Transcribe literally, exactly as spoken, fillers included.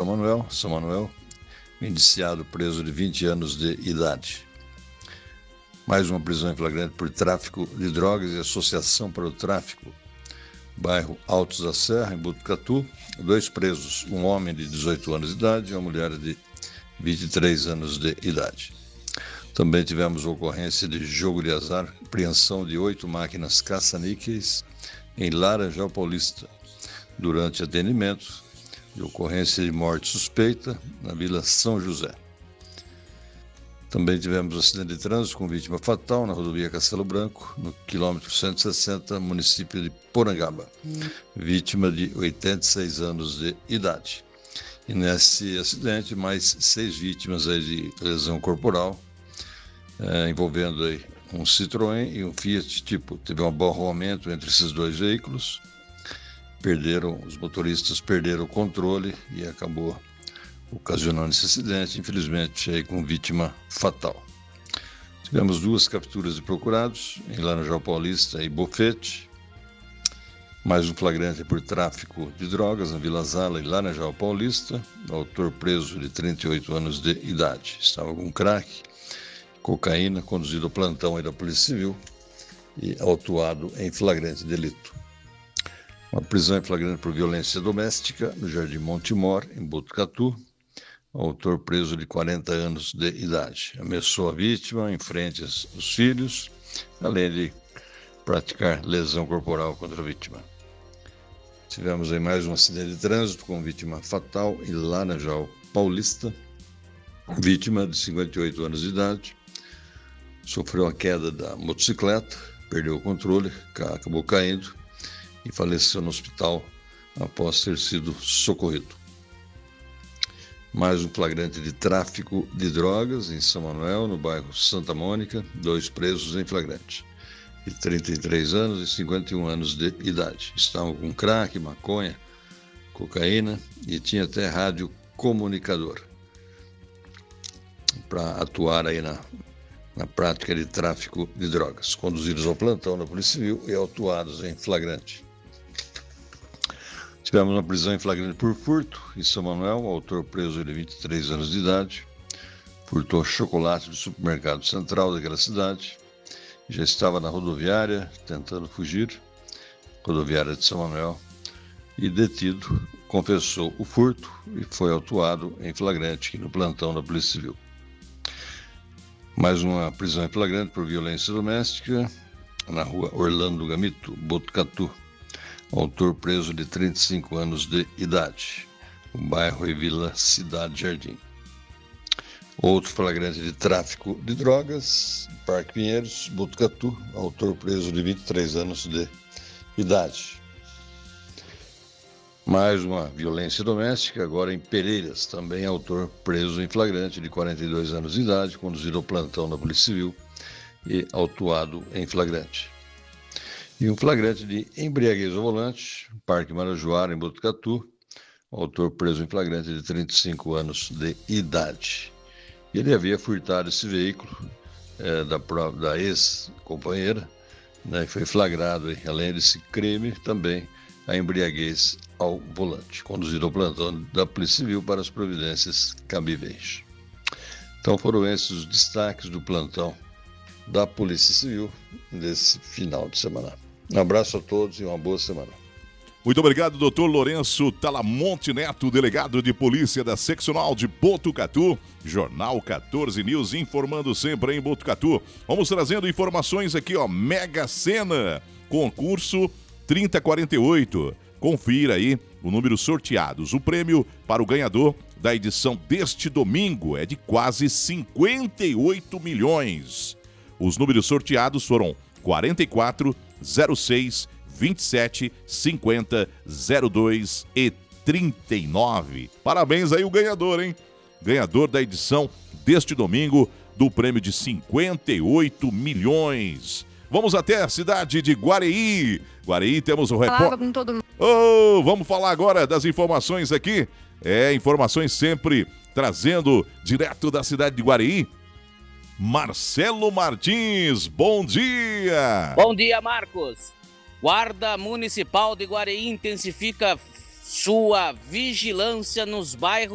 Manuel, São Manuel, indiciado preso de vinte anos de idade. Mais uma prisão em flagrante por tráfico de drogas e associação para o tráfico. Bairro Altos da Serra, em Botucatu, dois presos, um homem de dezoito anos de idade e uma mulher de vinte e três anos de idade. Também tivemos ocorrência de jogo de azar, apreensão de oito máquinas caça-níqueis em Laranjal Paulista, durante atendimento de ocorrência de morte suspeita na Vila São José. Também tivemos um acidente de trânsito com vítima fatal na rodovia Castelo Branco, no quilômetro cento e sessenta, município de Porangaba. Hum. Vítima de oitenta e seis anos de idade. E nesse acidente, mais seis vítimas aí de lesão corporal, é, envolvendo aí um Citroën e um Fiat Tipo. Teve um abarroamento entre esses dois veículos. Perderam, os motoristas perderam o controle e acabou ocasionando esse acidente, infelizmente, aí com vítima fatal. Tivemos duas capturas de procurados em Laranjal Paulista e Bofete, mais um flagrante por tráfico de drogas na Vila Zala e Laranjal Paulista, autor preso de trinta e oito anos de idade. Estava com crack, cocaína, conduzido ao plantão aí da Polícia Civil e autuado em flagrante delito. Uma prisão em flagrante por violência doméstica no Jardim Montemor, em Botucatu. Autor preso de quarenta anos de idade. Ameaçou a vítima em frente aos filhos, além de praticar lesão corporal contra a vítima. Tivemos aí mais um acidente de trânsito com vítima fatal em Laranjal Paulista. Vítima de cinquenta e oito anos de idade. Sofreu a queda da motocicleta, perdeu o controle, acabou caindo e faleceu no hospital após ter sido socorrido. Mais um flagrante de tráfico de drogas em São Manuel, no bairro Santa Mônica, dois presos em flagrante, de trinta e três anos e cinquenta e um anos de idade. Estavam com crack, maconha, cocaína e tinha até rádio comunicador para atuar aí na, na prática de tráfico de drogas, conduzidos ao plantão da Polícia Civil e autuados em flagrante. Tivemos uma prisão em flagrante por furto em São Manuel, o autor preso de vinte e três anos de idade, furtou chocolate do supermercado central daquela cidade, já estava na rodoviária tentando fugir, rodoviária de São Manuel, e detido, confessou o furto e foi autuado em flagrante aqui no plantão da Polícia Civil. Mais uma prisão em flagrante por violência doméstica na rua Orlando Gamito, Botucatu. Autor preso de trinta e cinco anos de idade, o bairro e Vila Cidade Jardim. Outro flagrante de tráfico de drogas, Parque Pinheiros, Botucatu, autor preso de vinte e três anos de idade. Mais uma violência doméstica, agora em Pereiras, também autor preso em flagrante de quarenta e dois anos de idade, conduzido ao plantão da Polícia Civil e autuado em flagrante. E um flagrante de embriaguez ao volante, Parque Marajoara, em Botucatu, autor preso em flagrante de trinta e cinco anos de idade. Ele havia furtado esse veículo é, da, da ex-companheira, né, e foi flagrado, hein, além desse crime, também a embriaguez ao volante, conduzido ao plantão da Polícia Civil para as providências cabíveis. Então foram esses os destaques do plantão da Polícia Civil desse final de semana. Um abraço a todos e uma boa semana. Muito obrigado, doutor Lourenço Talamonte Neto, delegado de polícia da seccional de Botucatu. Jornal quatorze News, informando sempre em Botucatu. Vamos trazendo informações aqui, ó. Mega Sena, concurso trinta quarenta e oito. Confira aí o número sorteados. O prêmio para o ganhador da edição deste domingo é de quase cinquenta e oito milhões. Os números sorteados foram quarenta e quatro, zero seis, vinte e sete, cinquenta, zero dois e trinta e nove. Parabéns aí o ganhador, hein? Ganhador da edição deste domingo do prêmio de cinquenta e oito milhões. Vamos até a cidade de Guareí. Guareí, temos o repórter. Com todo... Oh, vamos falar agora das informações aqui. É, informações sempre trazendo direto da cidade de Guareí. Marcelo Martins, bom dia! Bom dia, Marcos. Guarda Municipal de Guareí intensifica sua vigilância nos bairros